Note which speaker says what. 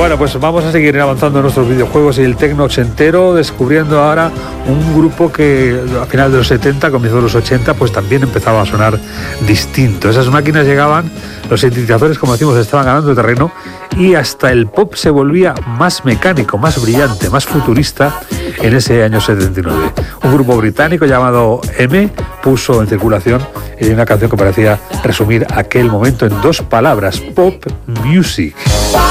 Speaker 1: Bueno, pues vamos a seguir avanzando en nuestros videojuegos y el tecno ochentero, descubriendo ahora un grupo que a finales de los 70, comienzo de los 80, pues también empezaba a sonar distinto. Esas máquinas llegaban, los sintetizadores, como decimos, estaban ganando terreno y hasta el pop se volvía más mecánico, más brillante, más futurista en ese año 79. Un grupo británico llamado M puso en circulación una canción que parecía resumir aquel momento en 2 palabras: pop music.